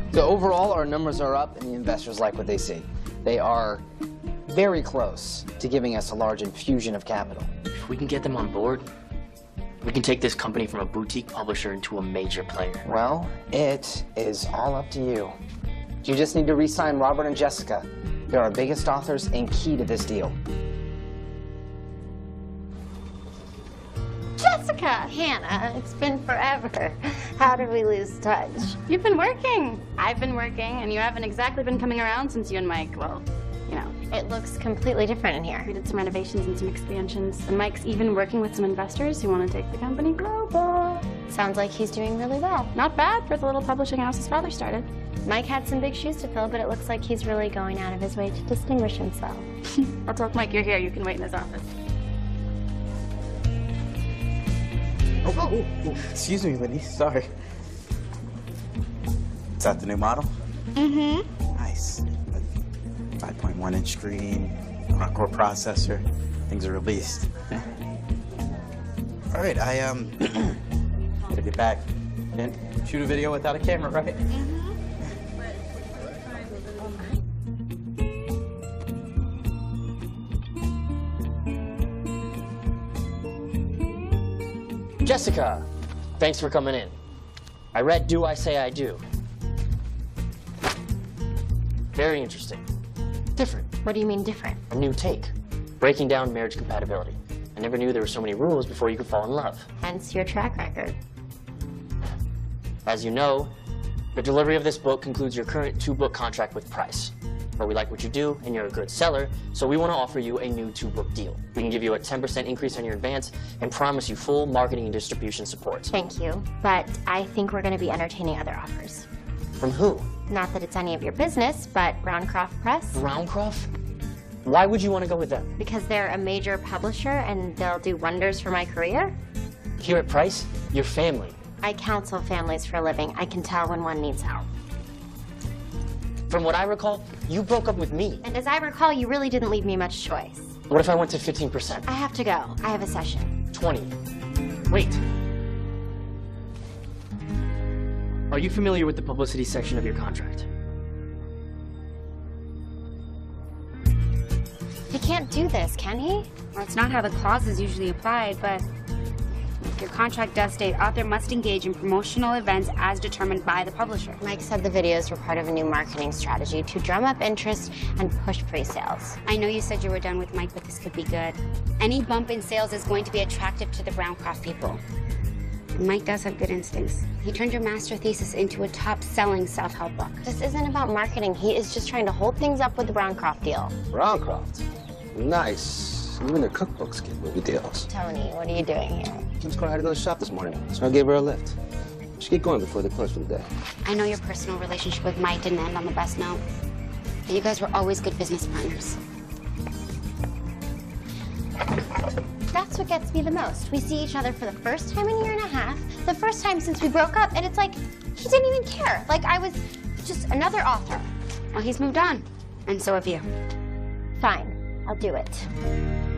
So overall, our numbers are up and the investors like what they see. They are very close to giving us a large infusion of capital. If we can get them on board, we can take this company from a boutique publisher into a major player. Well, it is all up to you. You just need to re-sign Robert and Jessica. They're our biggest authors and key to this deal. Jessica! Hannah, it's been forever. How did we lose touch? You've been working. I've been working, and you haven't exactly been coming around since you and Mike, well, you know. It looks completely different in here. We did some renovations and some expansions, and Mike's even working with some investors who want to take the company global. Sounds like he's doing really well. Not bad for the little publishing house his father started. Mike had some big shoes to fill, but it looks like he's really going out of his way to distinguish himself. I'll tell Mike you're here. You can wait in his office. Oh, excuse me, Liddy. Sorry. Is that the new model? Mm-hmm. Nice. 5.1-inch screen, quad-core processor. Things are released. All right, gotta get back. Can't shoot a video without a camera, right? Jessica, thanks for coming in. I read Do I Say I Do. Very interesting. Different. What do you mean different? A new take. Breaking down marriage compatibility. I never knew there were so many rules before you could fall in love. Hence your track record. As you know, the delivery of this book concludes your current 2-book contract with Price. But we like what you do, and you're a good seller, so we want to offer you a new 2-book deal. We can give you a 10% increase on your advance and promise you full marketing and distribution support. Thank you, but I think we're going to be entertaining other offers. From who? Not that it's any of your business, but Browncroft Press. Browncroft? Why would you want to go with them? Because they're a major publisher and they'll do wonders for my career. Here at Price, you're family. I counsel families for a living. I can tell when one needs help. From what I recall, you broke up with me. And as I recall, you really didn't leave me much choice. What if I went to 15%? I have to go. I have a session. 20. Wait. Are you familiar with the publicity section of your contract? He can't do this, can he? Well, it's not how the clause is usually applied, but your contract does state author must engage in promotional events as determined by the publisher. Mike said the videos were part of a new marketing strategy to drum up interest and push pre-sales. I know you said you were done with Mike, but this could be good. Any bump in sales is going to be attractive to the Browncroft people. And Mike does have good instincts. He turned your master thesis into a top-selling self-help book. This isn't about marketing. He is just trying to hold things up with the Browncroft deal. Browncroft? Nice. Even their cookbooks get movie deals. Tony, what are you doing here? Kim's car had to go to the shop this morning, so I gave her a lift. She get going before they close for the day. I know your personal relationship with Mike didn't end on the best note, but you guys were always good business partners. That's what gets me the most. We see each other for the first time in a year and a half, the first time since we broke up, and it's like, he didn't even care. Like I was just another author. Well, he's moved on, and so have you. Fine, I'll do it.